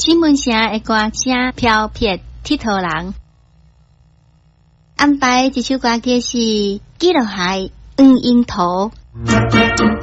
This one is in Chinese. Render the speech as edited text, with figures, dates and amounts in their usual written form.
金门城的歌声飘撇铁头人，安排这首歌曲是记录海黄樱桃。